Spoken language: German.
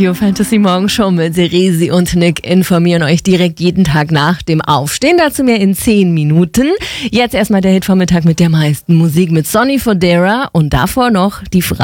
Radio Fantasy Morgenshow mit Resi und Nick informieren euch direkt jeden Tag nach dem Aufstehen. Dazu mehr in 10 Minuten. Jetzt erstmal der Hitvormittag mit der meisten Musik mit Sonny Fodera und davor noch die Frage.